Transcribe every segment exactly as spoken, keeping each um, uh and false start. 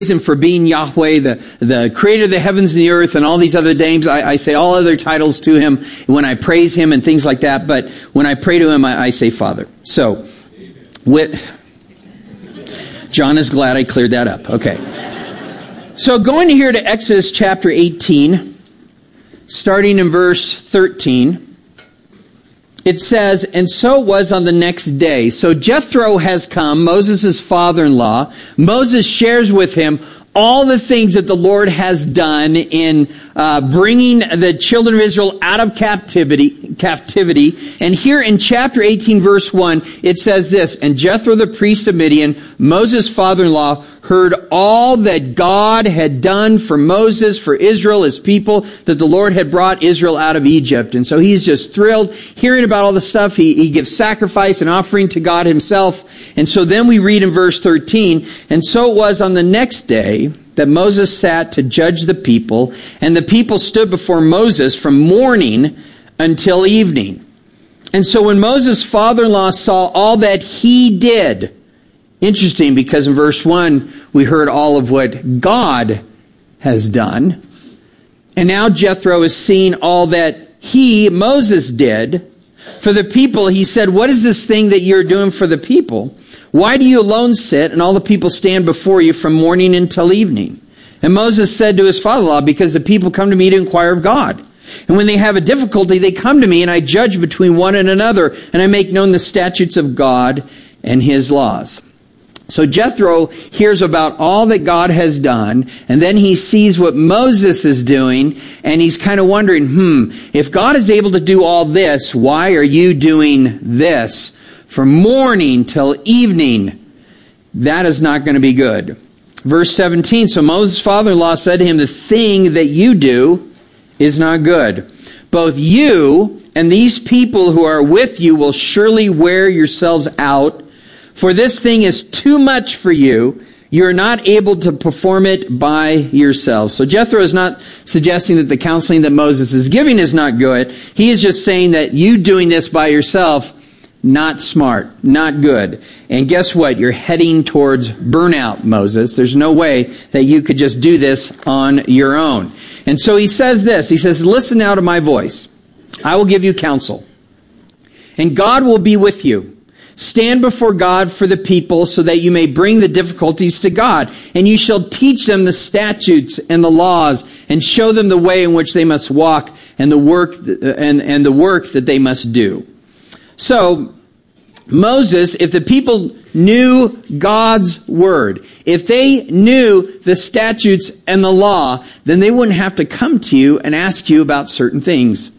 Him for being Yahweh, the, the creator of the heavens and the earth, and all these other names. I, I say all other titles to Him when I praise Him and things like that. But when I pray to Him, I, I say Father. So, with John is glad I cleared that up. Okay. So going here to Exodus chapter eighteen, starting in verse thirteen. It says, and so it was on the next day. So Jethro has come, Moses' father-in-law. Moses shares with him all the things that the Lord has done in uh, bringing the children of Israel out of captivity. Captivity. And here in chapter eighteen, verse one, it says this, and Jethro the priest of Midian, Moses' father-in-law, heard all that God had done for Moses, for Israel, his people, that the Lord had brought Israel out of Egypt. And so he's just thrilled hearing about all the stuff. He, he gives sacrifice and offering to God himself. And so then we read in verse thirteen, and so it was on the next day that Moses sat to judge the people, and the people stood before Moses from morning until evening. And so when Moses' father-in-law saw all that he did, interesting, because in verse one, we heard all of what God has done. And now Jethro is seeing all that he, Moses, did for the people. He said, what is this thing that you're doing for the people? Why do you alone sit and all the people stand before you from morning until evening? And Moses said to his father-in-law, because the people come to me to inquire of God. And when they have a difficulty, they come to me, and I judge between one and another, and I make known the statutes of God and His laws. So Jethro hears about all that God has done, and then he sees what Moses is doing, and he's kind of wondering, hmm, if God is able to do all this, why are you doing this from morning till evening? That is not going to be good. Verse seventeen, so Moses' father-in-law said to him, the thing that you do is not good. Both you and these people who are with you will surely wear yourselves out, for this thing is too much for you. You are not able to perform it by yourselves. So Jethro is not suggesting that the counseling that Moses is giving is not good. He is just saying that you doing this by yourself, not smart, not good. And guess what? You're heading towards burnout, Moses. There's no way that you could just do this on your own. And so he says this. He says, listen now to my voice. I will give you counsel, and God will be with you. Stand before God for the people so that you may bring the difficulties to God. And you shall teach them the statutes and the laws and show them the way in which they must walk and the work and, and the work that they must do. So Moses, if the people knew God's word, if they knew the statutes and the law, then they wouldn't have to come to you and ask you about certain things.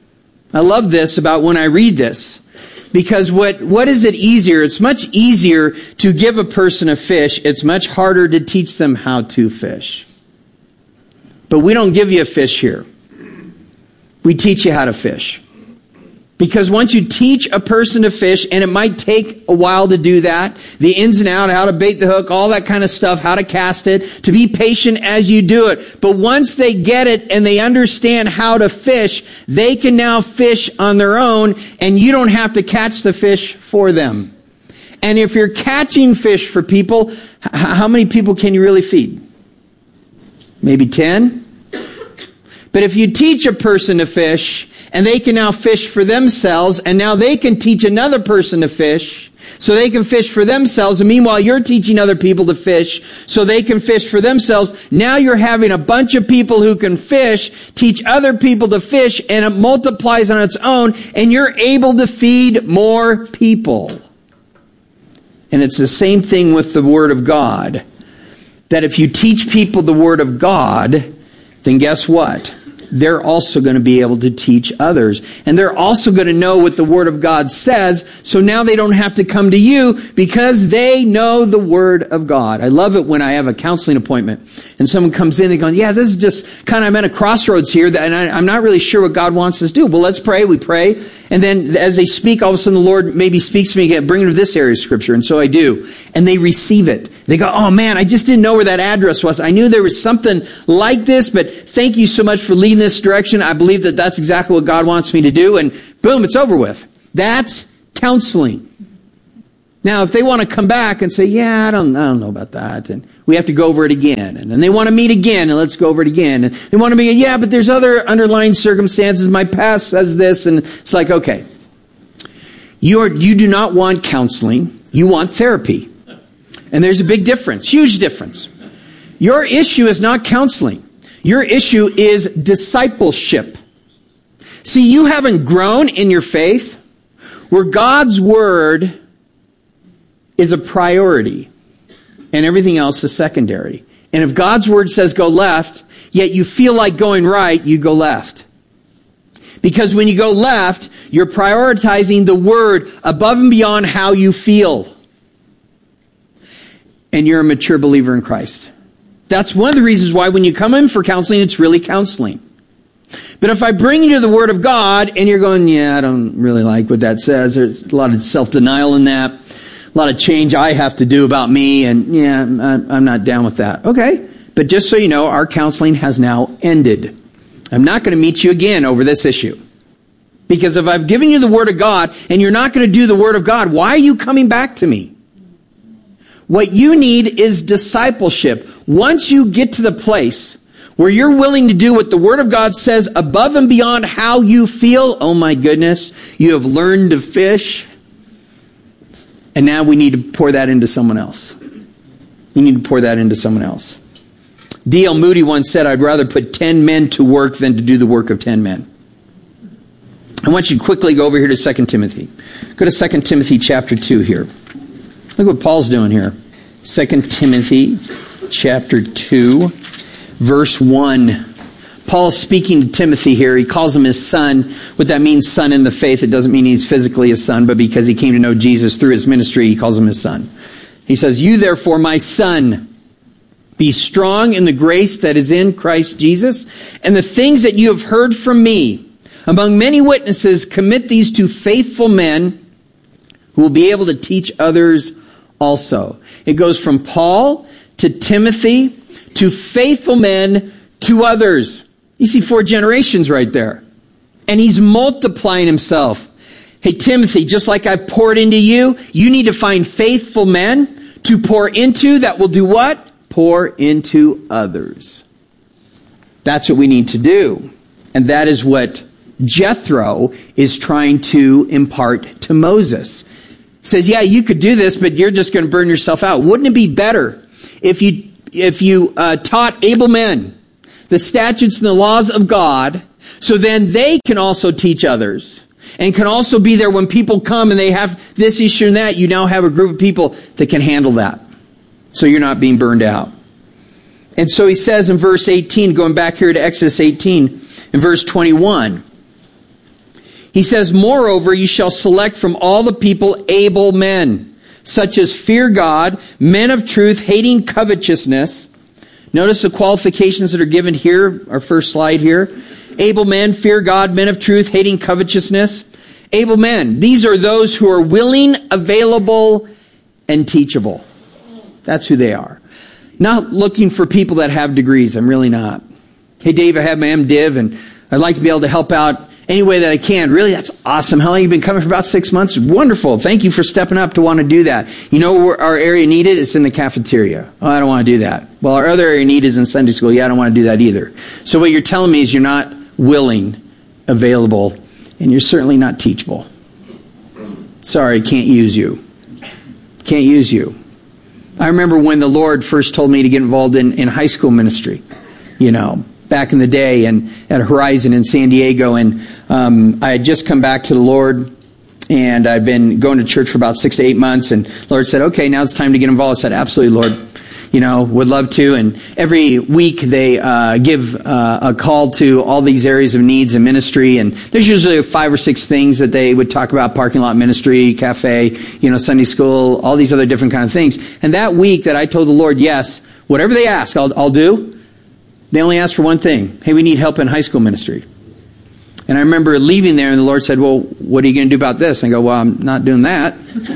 I love this about when I read this. Because what, what is it easier? It's much easier to give a person a fish. It's much harder to teach them how to fish. But we don't give you a fish here. We teach you how to fish. Because once you teach a person to fish, and it might take a while to do that, the ins and outs, how to bait the hook, all that kind of stuff, how to cast it, to be patient as you do it. But once they get it and they understand how to fish, they can now fish on their own, and you don't have to catch the fish for them. And if you're catching fish for people, h- how many people can you really feed? Maybe ten? But if you teach a person to fish, and they can now fish for themselves, and now they can teach another person to fish, so they can fish for themselves, and meanwhile you're teaching other people to fish, so they can fish for themselves. Now you're having a bunch of people who can fish, teach other people to fish, and it multiplies on its own, and you're able to feed more people. And it's the same thing with the Word of God. That if you teach people the Word of God, then guess what? They're also going to be able to teach others. And they're also going to know what the Word of God says, so now they don't have to come to you because they know the Word of God. I love it when I have a counseling appointment and someone comes in and goes, yeah, this is just kind of, I'm at a crossroads here and I, I'm not really sure what God wants us to do. Well, let's pray. We pray. And then as they speak, all of a sudden the Lord maybe speaks to me again, bring them to this area of Scripture. And so I do. And they receive it. They go, oh man, I just didn't know where that address was. I knew there was something like this, but thank you so much for leading this direction. I believe that that's exactly what God wants me to do. And boom, it's over with. That's counseling. Now, if they want to come back and say, yeah, I don't, I don't know about that, and we have to go over it again, and then they want to meet again, and let's go over it again, and they want to be, yeah, but there's other underlying circumstances, my past says this, and it's like, okay, you are, you do not want counseling, you want therapy. And there's a big difference, huge difference. Your issue is not counseling. Your issue is discipleship. See, you haven't grown in your faith where God's word is a priority and everything else is secondary. And if God's word says go left, yet you feel like going right, you go left. Because when you go left, you're prioritizing the word above and beyond how you feel. And you're a mature believer in Christ. That's one of the reasons why when you come in for counseling, it's really counseling. But if I bring you to the Word of God and you're going, yeah, I don't really like what that says. There's a lot of self-denial in that. A lot of change I have to do about me. And yeah, I'm not down with that. Okay. But just so you know, our counseling has now ended. I'm not going to meet you again over this issue. Because if I've given you the Word of God and you're not going to do the Word of God, why are you coming back to me? What you need is discipleship. Once you get to the place where you're willing to do what the Word of God says above and beyond how you feel, oh my goodness, you have learned to fish. And now we need to pour that into someone else. We need to pour that into someone else. D L Moody once said, I'd rather put ten men to work than to do the work of ten men. I want you to quickly go over here to Second Timothy. Go to Second Timothy chapter two here. Look what Paul's doing here. Second Timothy chapter two, verse one. Paul's speaking to Timothy here. He calls him his son. What that means, son in the faith, it doesn't mean he's physically his son, but because he came to know Jesus through his ministry, he calls him his son. He says, you therefore, my son, be strong in the grace that is in Christ Jesus, and the things that you have heard from me, among many witnesses, commit these to faithful men who will be able to teach others also. It goes from Paul to Timothy to faithful men to others. You see four generations right there. And he's multiplying himself. Hey, Timothy, just like I poured into you, you need to find faithful men to pour into that will do what? Pour into others. That's what we need to do. And that is what Jethro is trying to impart to Moses. He says, yeah, you could do this, but you're just going to burn yourself out. Wouldn't it be better if you if you uh, taught able men the statutes and the laws of God, so then they can also teach others and can also be there when people come and they have this issue and that. You now have a group of people that can handle that. So you're not being burned out. And so he says in verse eighteen, going back here to Exodus eighteen, in verse twenty-one, he says, moreover, you shall select from all the people able men, such as fear God, men of truth, hating covetousness. Notice the qualifications that are given here, our first slide here. Able men, fear God, men of truth, hating covetousness. Able men. These are those who are willing, available, and teachable. That's who they are. Not looking for people that have degrees. I'm really not. Hey, Dave, I have my MDiv, and I'd like to be able to help out any way that I can. Really, that's awesome. How long have you been coming for? About six months? Wonderful. Thank you for stepping up to want to do that. You know where our area needed? It's in the cafeteria. Oh, I don't want to do that. Well, our other area need is in Sunday school. Yeah, I don't want to do that either. So what you're telling me is you're not willing, available, and you're certainly not teachable. Sorry, can't use you. Can't use you. I remember when the Lord first told me to get involved in, in high school ministry, you know, back in the day and at Horizon in San Diego. And um, I had just come back to the Lord, and I'd been going to church for about six to eight months. And the Lord said, okay, now it's time to get involved. I said, absolutely, Lord. You know, would love to. And every week they uh, give uh, a call to all these areas of needs and ministry. And there's usually five or six things that they would talk about: parking lot ministry, cafe, you know, Sunday school, all these other different kind of things. And that week that I told the Lord, yes, whatever they ask, I'll, I'll do. They only asked for one thing. Hey, we need help in high school ministry. And I remember leaving there, and the Lord said, well, what are you going to do about this? And I go, well, I'm not doing that.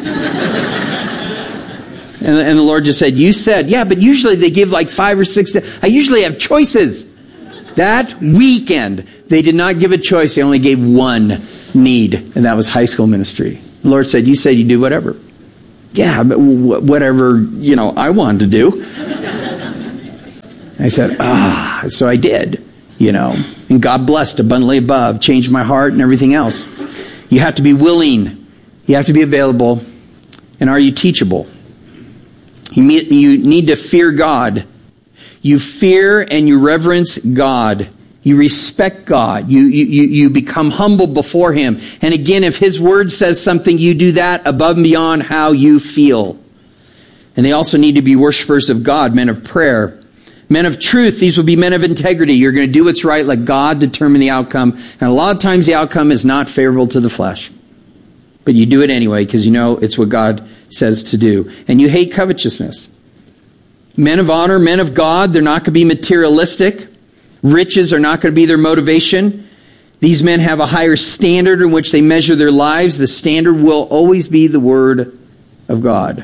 And, and the Lord just said, you said, yeah, but usually they give like five or six. I usually have choices. That weekend, they did not give a choice. They only gave one need, and that was high school ministry. The Lord said, you said you do whatever. yeah, but w- whatever, you know, I wanted to do. I said, ah, so I did, you know, and God blessed abundantly above, changed my heart and everything else. You have to be willing. You have to be available. And are you teachable? You need to fear God. You fear and you reverence God. You respect God. You, you, you become humble before Him. And again, if His Word says something, you do that above and beyond how you feel. And they also need to be worshipers of God, men of prayer. Men of truth, these will be men of integrity. You're going to do what's right, let God determine the outcome. And a lot of times the outcome is not favorable to the flesh. But you do it anyway because you know it's what God says to do. And you hate covetousness. Men of honor, men of God, they're not going to be materialistic. Riches are not going to be their motivation. These men have a higher standard in which they measure their lives. The standard will always be the Word of God.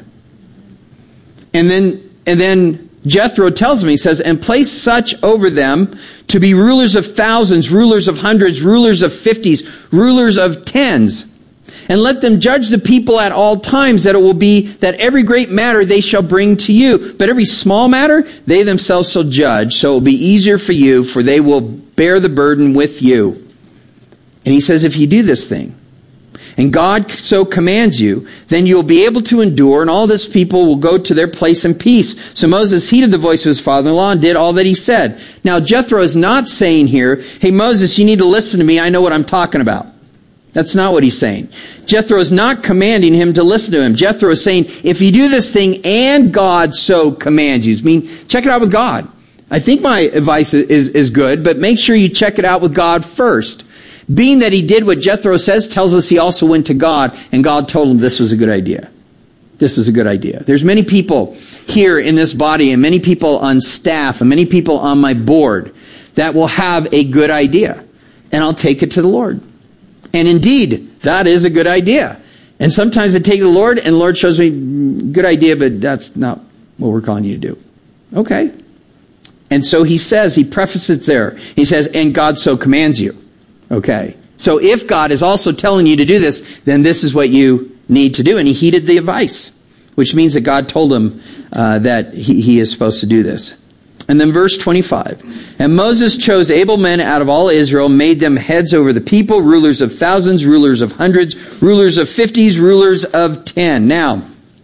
And then, and then Jethro tells me, he says, and place such over them to be rulers of thousands, rulers of hundreds, rulers of fifties, rulers of tens. And let them judge the people at all times, that it will be that every great matter they shall bring to you. But every small matter, they themselves shall judge. So it will be easier for you, for they will bear the burden with you. And he says, if you do this thing, and God so commands you, then you'll be able to endure, and all this people will go to their place in peace. So Moses heeded the voice of his father-in-law and did all that he said. Now Jethro is not saying here, hey Moses, you need to listen to me, I know what I'm talking about. That's not what he's saying. Jethro is not commanding him to listen to him. Jethro is saying, if you do this thing and God so commands you, I mean, check it out with God. I think my advice is, is good, but make sure you check it out with God first. Being that he did what Jethro says tells us he also went to God, and God told him this was a good idea. This was a good idea. There's many people here in this body, and many people on staff, and many people on my board that will have a good idea. And I'll take it to the Lord. And indeed, that is a good idea. And sometimes I take it to the Lord, and the Lord shows me, good idea, but that's not what we're calling you to do. Okay. And so he says, he prefaces it there. He says, and God so commands you. Okay. So if God is also telling you to do this, then this is what you need to do. And he heeded the advice, which means that God told him uh, that he, he is supposed to do this. And then verse twenty-five. And Moses chose able men out of all Israel, made them heads over the people, rulers of thousands, rulers of hundreds, rulers of fifties, rulers of ten. Now,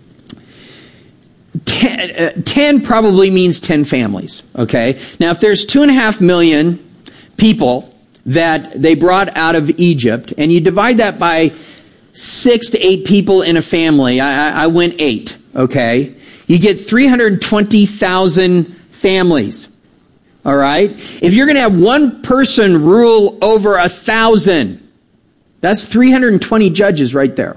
ten, uh, ten probably means ten families. Okay? Now, if there's two and a half million people that they brought out of Egypt, and you divide that by six to eight people in a family, I, I, I went eight. Okay? You get three hundred twenty thousand families. All right? If you're going to have one person rule over a thousand, that's three hundred twenty judges right there.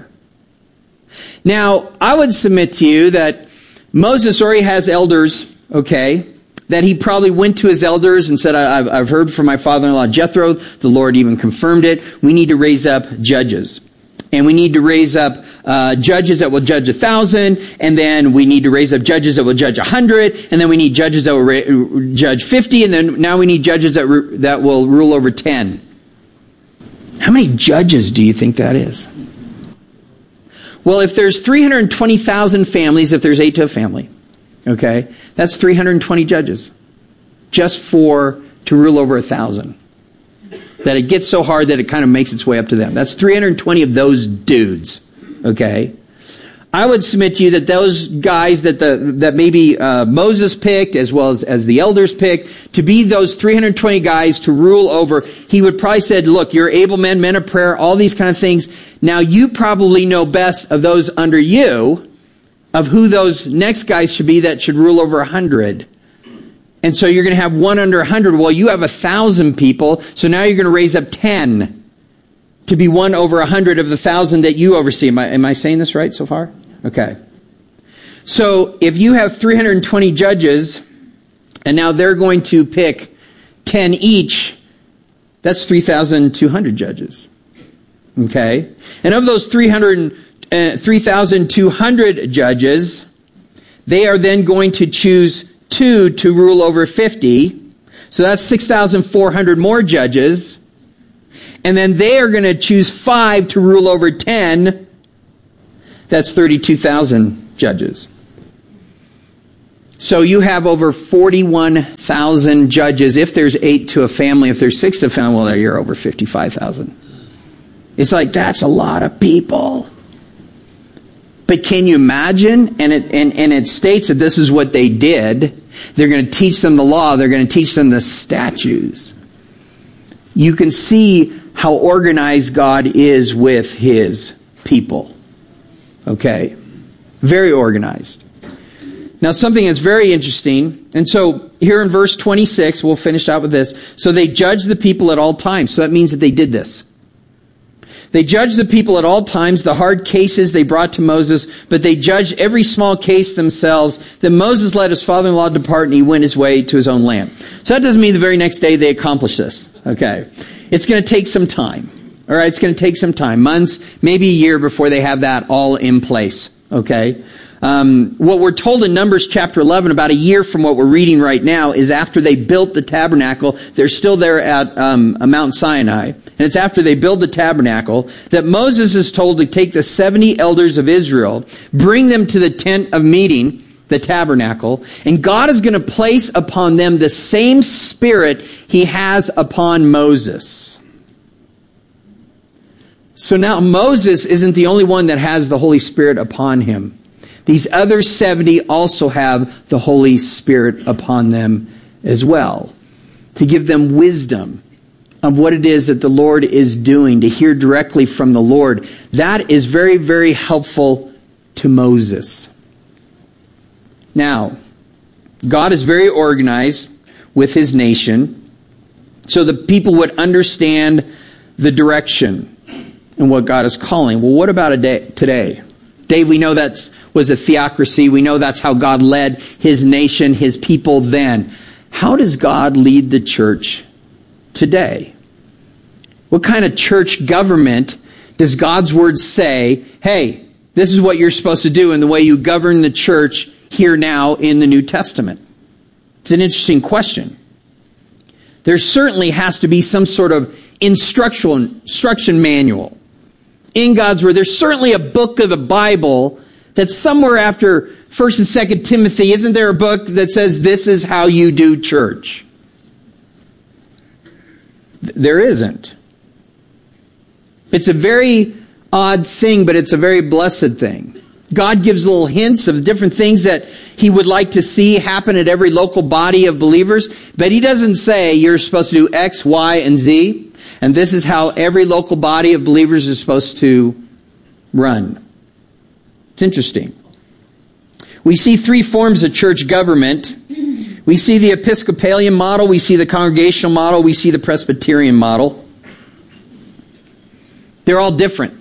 Now, I would submit to you that Moses already has elders, okay, that he probably went to his elders and said, I've, I've heard from my father-in-law Jethro, the Lord even confirmed it, we need to raise up judges. And we need to raise up uh, judges that will judge a thousand, and then we need to raise up judges that will judge a hundred, and then we need judges that will ra- judge fifty, and then now we need judges that re- that will rule over ten. How many judges do you think that is? Well, if there's three hundred twenty thousand families, if there's eight to a family, okay, that's three hundred twenty judges just for to rule over a thousand. That it gets so hard that it kind of makes its way up to them. That's three hundred twenty of those dudes. Okay? I would submit to you that those guys that the that maybe uh, Moses picked, as well as, as the elders picked, to be those three hundred twenty guys to rule over, he would probably said, look, you're able men, men of prayer, all these kind of things. Now you probably know best of those under you, of who those next guys should be that should rule over a hundred. And so you're going to have one under a hundred. Well, you have a thousand people, so now you're going to raise up ten to be one over a hundred of the thousand that you oversee. Am I, am I saying this right so far? Okay. So if you have three hundred twenty judges, and now they're going to pick ten each, that's three thousand two hundred judges. Okay? And of those three hundred, uh, three thousand two hundred judges, they are then going to choose two to rule over fifty. So that's six thousand four hundred more judges. And then they are going to choose five to rule over ten. That's thirty-two thousand judges. So you have over forty-one thousand judges. If there's eight to a family, if there's six to a family, well, you're over fifty-five thousand. It's like, that's a lot of people. But can you imagine? And it, and, and it states that this is what they did. They're going to teach them the law. They're going to teach them the statutes. You can see how organized God is with His people. Okay? Very organized. Now, something that's very interesting, and so here in verse twenty-six, we'll finish out with this. So they judged the people at all times. So that means that they did this. They judged the people at all times, the hard cases they brought to Moses, but they judged every small case themselves. Then Moses let his father-in-law depart, and he went his way to his own land. So that doesn't mean the very next day they accomplished this. Okay. It's going to take some time. All right. It's going to take some time. Months, maybe a year before they have that all in place. Okay. Um, what we're told in Numbers chapter eleven, about a year from what we're reading right now, is after they built the tabernacle. They're still there at um, Mount Sinai. And it's after they build the tabernacle that Moses is told to take the seventy elders of Israel, bring them to the tent of meeting, the tabernacle, and God is going to place upon them the same spirit He has upon Moses. So now Moses isn't the only one that has the Holy Spirit upon him. These other seventy also have the Holy Spirit upon them as well, to give them wisdom of what it is that the Lord is doing, to hear directly from the Lord. That is very, very helpful to Moses. Now, God is very organized with His nation, so the people would understand the direction and what God is calling. Well, what about a day today? Dave, we know that was a theocracy. We know that's how God led His nation, His people then. How does God lead the church today? What kind of church government does God's Word say, hey, this is what you're supposed to do in the way you govern the church here now in the New Testament? It's an interesting question. There certainly has to be some sort of instructional instruction manual in God's Word. There's certainly a book of the Bible that's somewhere after First and Second Timothy. Isn't there a book that says this is how you do church? There isn't. It's a very odd thing, but it's a very blessed thing. God gives little hints of different things that He would like to see happen at every local body of believers, but He doesn't say you're supposed to do X, Y, and Z, and this is how every local body of believers is supposed to run. It's interesting. We see three forms of church government. We see the Episcopalian model, we see the Congregational model, we see the Presbyterian model. They're all different.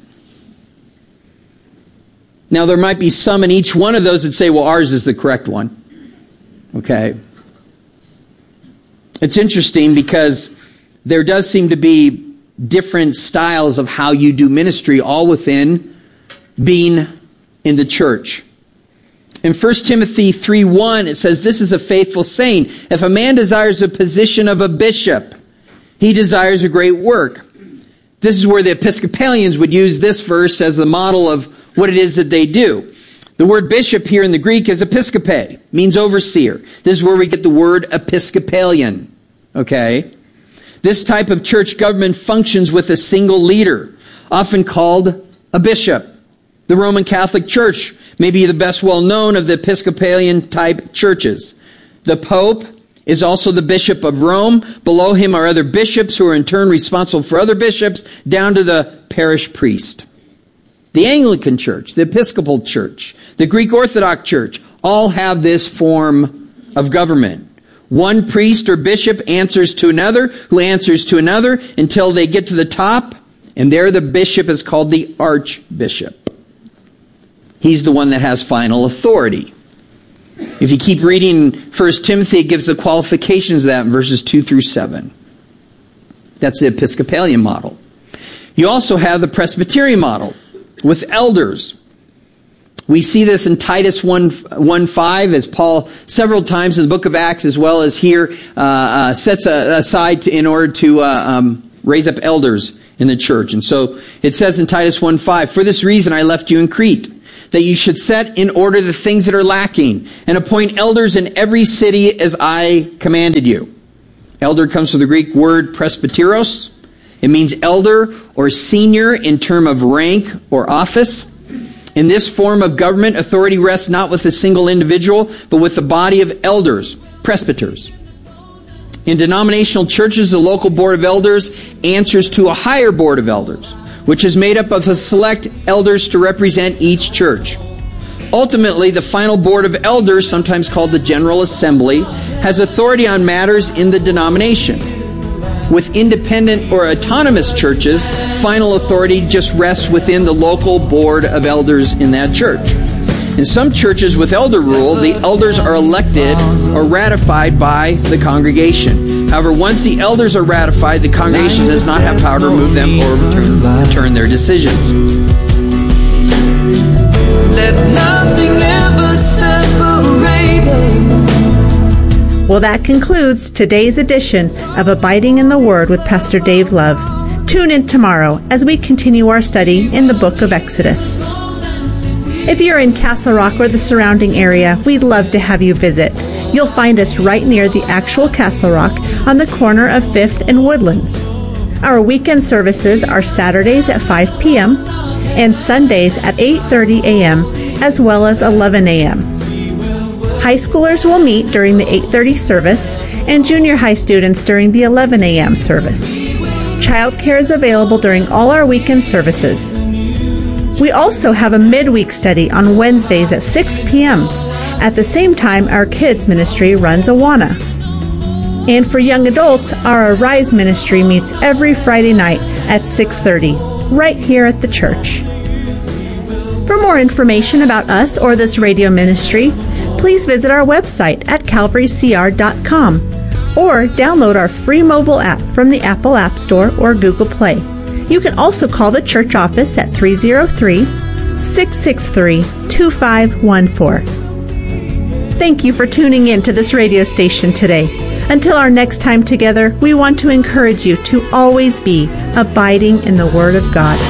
Now, there might be some in each one of those that say, well, ours is the correct one. Okay. It's interesting because there does seem to be different styles of how you do ministry, all within being in the church. In First Timothy three one, it says, this is a faithful saying. If a man desires the position of a bishop, he desires a great work. This is where the Episcopalians would use this verse as the model of what it is that they do. The word bishop here in the Greek is episkope, means overseer. This is where we get the word Episcopalian. Okay? This type of church government functions with a single leader, often called a bishop. The Roman Catholic Church may be the best well-known of the Episcopalian type churches. The Pope is also the Bishop of Rome. Below him are other bishops who are in turn responsible for other bishops, down to the parish priest. The Anglican Church, the Episcopal Church, the Greek Orthodox Church, all have this form of government. One priest or bishop answers to another, who answers to another, until they get to the top, and there the bishop is called the archbishop. He's the one that has final authority. If you keep reading First Timothy, it gives the qualifications of that in verses two through seven. That's the Episcopalian model. You also have the Presbyterian model with elders. We see this in Titus one five, as Paul several times in the book of Acts, as well as here, uh, uh, sets a, aside to, in order to uh, um, raise up elders in the church. And so it says in Titus one five, for this reason I left you in Crete, that you should set in order the things that are lacking, and appoint elders in every city as I commanded you. Elder comes from the Greek word presbyteros. It means elder or senior in term of rank or office. In this form of government, authority rests not with a single individual, but with the body of elders, presbyters. In denominational churches, the local board of elders answers to a higher board of elders, which is made up of a select elders to represent each church. Ultimately, the final board of elders, sometimes called the General Assembly, has authority on matters in the denomination. With independent or autonomous churches, final authority just rests within the local board of elders in that church. In some churches with elder rule, the elders are elected or ratified by the congregation. However, once the elders are ratified, the congregation does not have power to remove them or overturn, overturn their decisions. Let nothing ever separate us. Well, that concludes today's edition of Abiding in the Word with Pastor Dave Love. Tune in tomorrow as we continue our study in the book of Exodus. If you're in Castle Rock or the surrounding area, we'd love to have you visit. You'll find us right near the actual Castle Rock on the corner of fifth and Woodlands. Our weekend services are Saturdays at five p.m. and Sundays at eight thirty a.m. as well as eleven a.m. High schoolers will meet during the eight thirty service and junior high students during the eleven a.m. service. Childcare is available during all our weekend services. We also have a midweek study on Wednesdays at six p.m. At the same time, our kids ministry runs Awana. And for young adults, our Arise ministry meets every Friday night at six thirty, right here at the church. For more information about us or this radio ministry, please visit our website at calvary c r dot com or download our free mobile app from the Apple App Store or Google Play. You can also call the church office at three oh three, six six three, two five one four. Thank you for tuning in to this radio station today. Until our next time together, we want to encourage you to always be abiding in the Word of God.